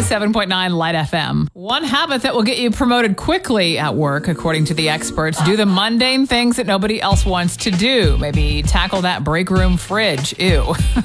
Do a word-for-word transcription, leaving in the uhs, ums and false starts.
a seven point nine Light F M. One habit that will get you promoted quickly at work, according to the experts, do the mundane things that nobody else wants to do. Maybe tackle that break room fridge. Ew.